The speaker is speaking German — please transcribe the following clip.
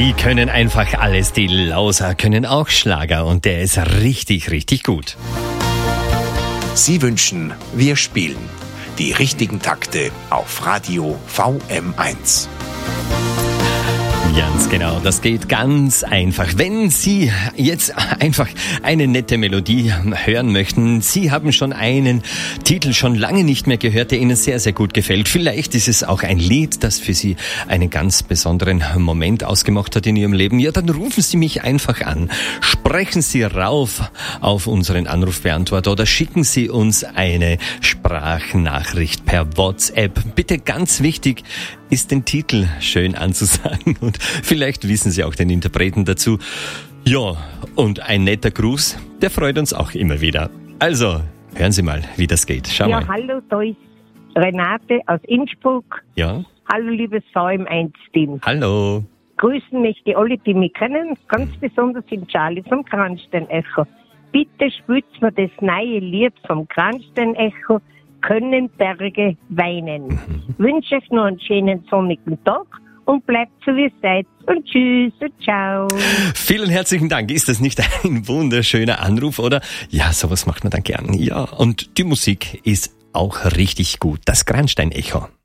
Sie können einfach alles. Die Lauser können auch Schlager und der ist richtig, richtig gut. Sie wünschen, wir spielen die richtigen Takte auf Radio VM1. Ganz genau, das geht ganz einfach. Wenn Sie jetzt einfach eine nette Melodie hören möchten, Sie haben schon einen Titel schon lange nicht mehr gehört, der Ihnen sehr, sehr gut gefällt. Vielleicht ist es auch ein Lied, das für Sie einen ganz besonderen Moment ausgemacht hat in Ihrem Leben. Ja, dann rufen Sie mich einfach an. Sprechen Sie rauf auf unseren Anrufbeantworter oder schicken Sie uns eine Sprachnachricht per WhatsApp. Bitte ganz wichtig, ist den Titel schön anzusagen und vielleicht wissen Sie auch den Interpreten dazu. Ja, und ein netter Gruß, der freut uns auch immer wieder. Also, hören Sie mal, wie das geht. Schau mal. Ja, hallo, da ist Renate aus Innsbruck. Ja. Hallo, liebes VM1-Team. Hallo. Grüßen möchte alle, die mich kennen, ganz besonders den Charlie vom Kranstein-Echo. Bitte spielt mir das neue Lied vom Kranstein-Echo, Können Berge weinen. Wünsche euch noch einen schönen sonnigen Tag und bleibt so wie ihr seid. Und tschüss und ciao. Vielen herzlichen Dank. Ist das nicht ein wunderschöner Anruf, oder? Ja, sowas macht man dann gern. Ja, und die Musik ist auch richtig gut. Das Kranstein-Echo.